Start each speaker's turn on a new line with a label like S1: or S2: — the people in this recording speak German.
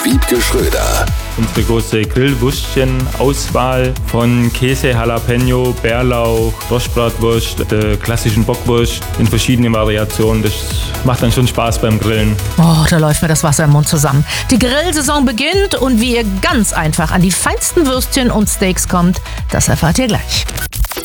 S1: Wiebke Schröder.
S2: Unsere große Grillwürstchen-Auswahl von Käse, Jalapeno, Bärlauch, Rostbratwurst, der klassischen Bockwurst in verschiedenen Variationen. Das macht dann schon Spaß beim Grillen.
S3: Oh, da läuft mir das Wasser im Mund zusammen. Die Grillsaison beginnt und wie ihr ganz einfach an die feinsten Würstchen und Steaks kommt, das erfahrt ihr gleich.